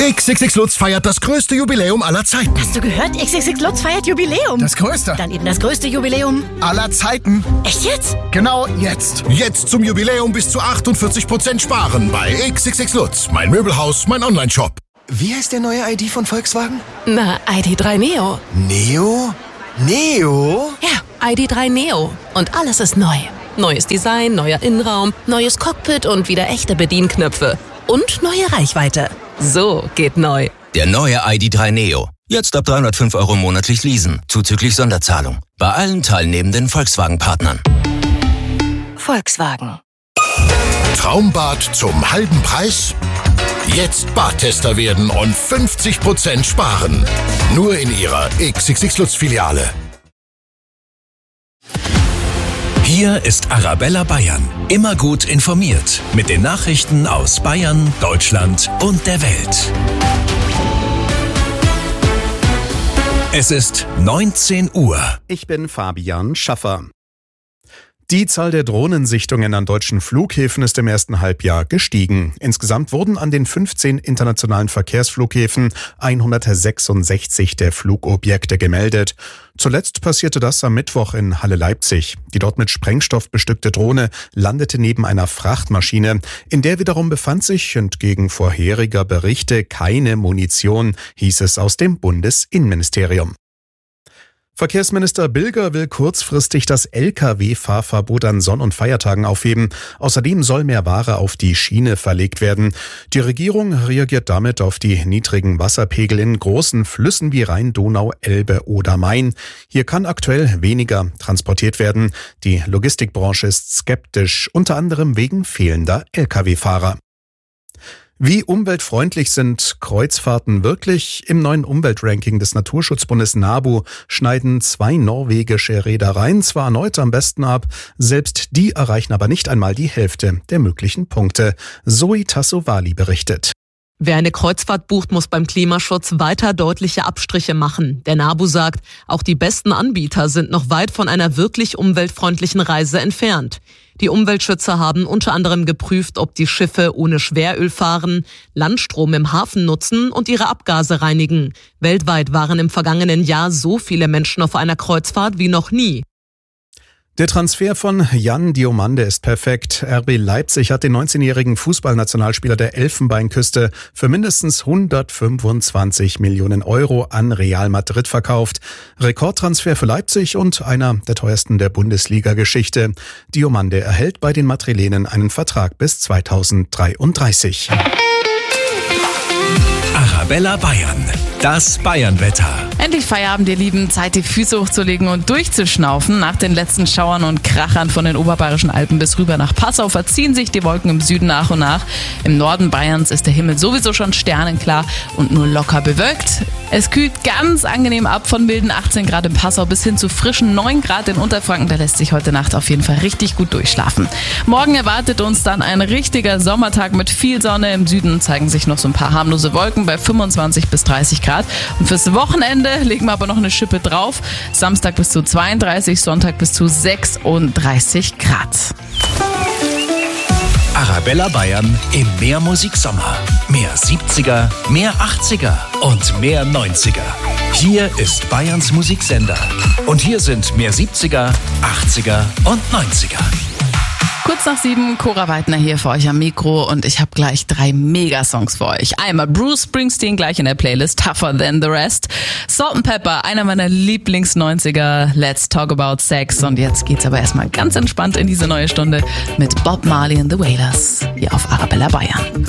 XXX Lutz feiert das größte Jubiläum aller Zeiten. Hast du gehört? XXX Lutz feiert Jubiläum. Das größte. Dann eben das größte Jubiläum Aller Zeiten. Echt jetzt? Genau jetzt. Jetzt zum Jubiläum bis zu 48% sparen bei XXX Lutz. Mein Möbelhaus, mein Onlineshop. Wie heißt der neue ID von Volkswagen? Na, ID.3 Neo. Neo? Neo? Ja, ID.3 Neo. Und alles ist neu. Neues Design, neuer Innenraum, neues Cockpit und wieder echte Bedienknöpfe. Und neue Reichweite. So geht neu. Der neue ID.3 Neo. Jetzt ab 305 € monatlich leasen, zuzüglich Sonderzahlung. Bei allen teilnehmenden Volkswagen-Partnern. Volkswagen. Traumbad zum halben Preis? Jetzt Badtester werden und 50% sparen. Nur in Ihrer XXX Lutz Filiale. Hier ist Arabella Bayern. Immer gut informiert mit den Nachrichten aus Bayern, Deutschland und der Welt. Es ist 19 Uhr. Ich bin Fabian Schaffer. Die Zahl der Drohnensichtungen an deutschen Flughäfen ist im ersten Halbjahr gestiegen. Insgesamt wurden an den 15 internationalen Verkehrsflughäfen 166 der Flugobjekte gemeldet. Zuletzt passierte das am Mittwoch in Halle-Leipzig. Die dort mit Sprengstoff bestückte Drohne landete neben einer Frachtmaschine. In der wiederum befand sich, entgegen vorheriger Berichte, keine Munition, hieß es aus dem Bundesinnenministerium. Verkehrsminister Bilger will kurzfristig das Lkw-Fahrverbot an Sonn- und Feiertagen aufheben. Außerdem soll mehr Ware auf die Schiene verlegt werden. Die Regierung reagiert damit auf die niedrigen Wasserpegel in großen Flüssen wie Rhein, Donau, Elbe oder Main. Hier kann aktuell weniger transportiert werden. Die Logistikbranche ist skeptisch, unter anderem wegen fehlender Lkw-Fahrer. Wie umweltfreundlich sind Kreuzfahrten wirklich? Im neuen Umweltranking des Naturschutzbundes NABU schneiden 2 norwegische Reedereien zwar erneut am besten ab, selbst die erreichen aber nicht einmal die Hälfte der möglichen Punkte. Zoe Tassovali berichtet. Wer eine Kreuzfahrt bucht, muss beim Klimaschutz weiter deutliche Abstriche machen. Der NABU sagt, auch die besten Anbieter sind noch weit von einer wirklich umweltfreundlichen Reise entfernt. Die Umweltschützer haben unter anderem geprüft, ob die Schiffe ohne Schweröl fahren, Landstrom im Hafen nutzen und ihre Abgase reinigen. Weltweit waren im vergangenen Jahr so viele Menschen auf einer Kreuzfahrt wie noch nie. Der Transfer von Jan Diomande ist perfekt. RB Leipzig hat den 19-jährigen Fußballnationalspieler der Elfenbeinküste für mindestens 125 Millionen € an Real Madrid verkauft. Rekordtransfer für Leipzig und einer der teuersten der Bundesliga-Geschichte. Diomande erhält bei den Madrilenen einen Vertrag bis 2033. Arabella Bayern. Das Bayernwetter. Endlich Feierabend, ihr Lieben. Zeit, die Füße hochzulegen und durchzuschnaufen. Nach den letzten Schauern und Krachern von den oberbayerischen Alpen bis rüber nach Passau verziehen sich die Wolken im Süden nach und nach. Im Norden Bayerns ist der Himmel sowieso schon sternenklar und nur locker bewölkt. Es kühlt ganz angenehm ab von milden 18 Grad in Passau bis hin zu frischen 9 Grad in Unterfranken. Da lässt sich heute Nacht auf jeden Fall richtig gut durchschlafen. Morgen erwartet uns dann ein richtiger Sommertag mit viel Sonne. Im Süden zeigen sich noch so ein paar harmlose Wolken bei 25 bis 30 Grad. Und fürs Wochenende legen wir aber noch eine Schippe drauf. Samstag bis zu 32, Sonntag bis zu 36 Grad. Arabella Bayern im Mehrmusik-Sommer. Mehr 70er, mehr 80er und mehr 90er. Hier ist Bayerns Musiksender. Und hier sind mehr 70er, 80er und 90er. Kurz nach 7, Cora Weidner hier für euch am Mikro und ich habe gleich 3 Megasongs für euch. Einmal Bruce Springsteen gleich in der Playlist, Tougher Than The Rest. Salt&Pepper, einer meiner Lieblings-90er, Let's Talk About Sex. Und jetzt geht's aber erstmal ganz entspannt in diese neue Stunde mit Bob Marley and the Wailers hier auf Arabella Bayern.